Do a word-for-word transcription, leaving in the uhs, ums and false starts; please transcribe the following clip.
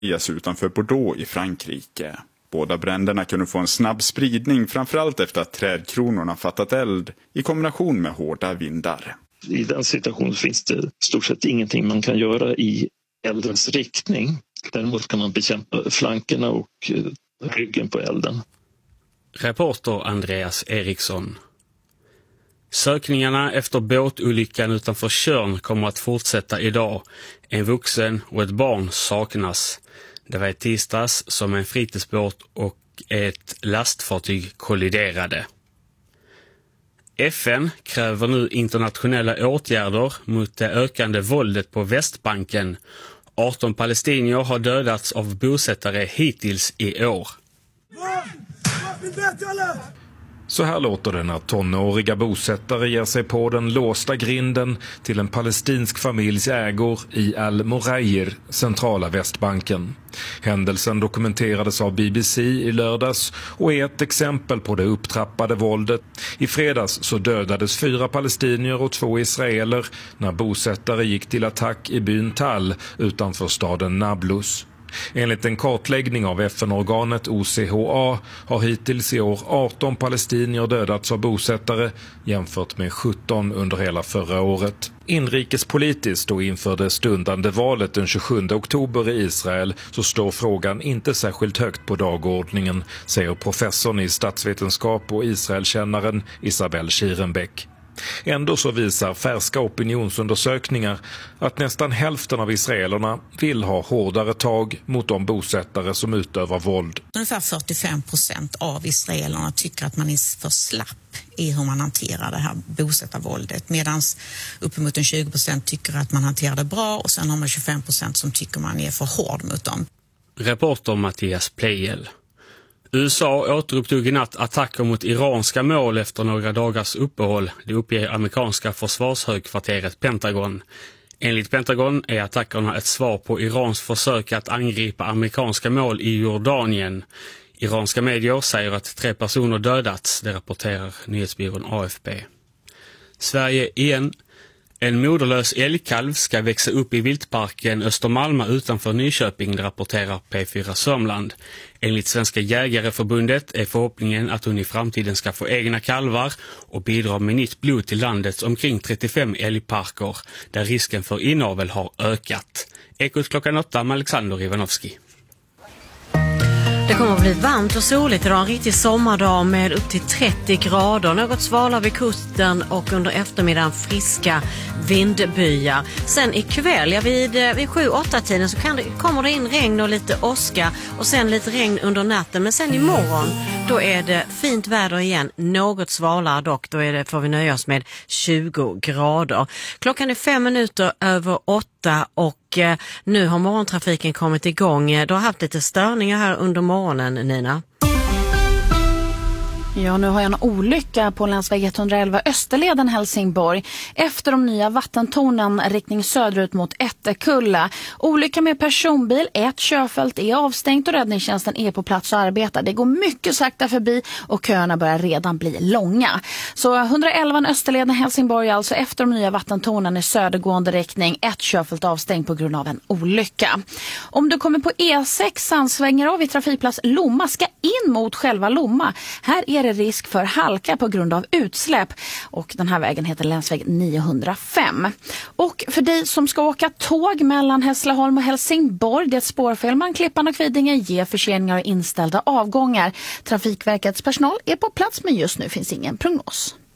utanför Bordeaux i Frankrike. Båda bränderna kunde få en snabb spridning, framförallt efter att trädkronorna fattat eld i kombination med hårda vindar. I den situationen finns det stort sett ingenting man kan göra i eldens riktning. Däremot kan man bekämpa flankerna och ryggen på elden. Reporter Andreas Eriksson. Sökningarna efter båtolyckan utanför Tjörn kommer att fortsätta idag. En vuxen och ett barn saknas. Det var i tisdags som en fritidsbåt och ett lastfartyg kolliderade. F N kräver nu internationella åtgärder mot det ökande våldet på Västbanken. arton palestinier har dödats av bosättare hittills i år. Så här låter det när tonåriga bosättare ger sig på den låsta grinden till en palestinsk familjs ägor i Al-Murair, centrala Västbanken. Händelsen dokumenterades av B B C i lördags och är ett exempel på det upptrappade våldet. I fredags så dödades fyra palestinier och två israeler när bosättare gick till attack i byn Tal utanför staden Nablus. Enligt en kartläggning av F N-organet O C H A har hittills i år arton palestinier dödats av bosättare jämfört med sjutton under hela förra året. Inrikespolitiskt och inför det stundande valet den tjugosjunde oktober i Israel så står frågan inte särskilt högt på dagordningen, säger professorn i statsvetenskap och Israelkännaren Isabel Schierenbeck. Ändå så visar färska opinionsundersökningar att nästan hälften av israelerna vill ha hårdare tag mot de bosättare som utövar våld. Ungefär fyrtiofem procent av israelerna tycker att man är för slapp i hur man hanterar det här bosättarvåldet, medan uppemot en tjugo procent tycker att man hanterar det bra och sen har man tjugofem procent som tycker man är för hård mot dem. Reporter Mattias Pleijel. U S A återupptog i natt attacker mot iranska mål efter några dagars uppehåll. Det uppger amerikanska försvarshögkvarteret Pentagon. Enligt Pentagon är attackerna ett svar på Irans försök att angripa amerikanska mål i Jordanien. Iranska medier säger att tre personer dödats, det rapporterar nyhetsbyrån A F P. Sverige igen. En moderlös älgkalv ska växa upp i viltparken Östermalma utanför Nyköping, rapporterar P fyra Sörmland. Enligt Svenska jägareförbundet är förhoppningen att hon i framtiden ska få egna kalvar och bidra med nytt blod till landets omkring trettiofem älgparker där risken för inavel har ökat. Ekot klockan åtta med Alexander Ivanovski. Det kommer att bli varmt och soligt idag, en riktig sommardag med upp till trettio grader. Något svalare vid kusten och under eftermiddagen friska vindbyar. Sen ikväll, ja, vid, vid sju åtta tiden så kan det, kommer det in regn och lite åska och sen lite regn under natten. Men sen imorgon, då är det fint väder igen. Något svalare dock, då är det, får vi nöja oss med tjugo grader. Klockan är fem minuter över åtta och eh, nu har morgontrafiken kommit igång. Du har haft lite störningar här under morgonen, Nina. Ja, nu har jag en olycka på länsväg etthundraelva Österleden Helsingborg efter de nya vattentornen riktning söderut mot Ättekulla. Olycka med personbil, ett körfält är avstängt och räddningstjänsten är på plats och arbetar. Det går mycket sakta förbi och köerna börjar redan bli långa. Så etthundraelva Österleden Helsingborg alltså efter de nya vattentornen i södergående riktning, ett körfält avstängt på grund av en olycka. Om du kommer på E sex svänger av i trafikplats Lomma ska in mot själva Lomma. Här är det risk för halka på grund av utsläpp och den här vägen heter länsväg niohundrafem. Och för dig som ska åka tåg mellan Hässleholm och Helsingborg, det är ett spårfel mellan Klippan och Kvidinge, ger förseningar och inställda avgångar. Trafikverkets personal är på plats men just nu finns ingen prognos.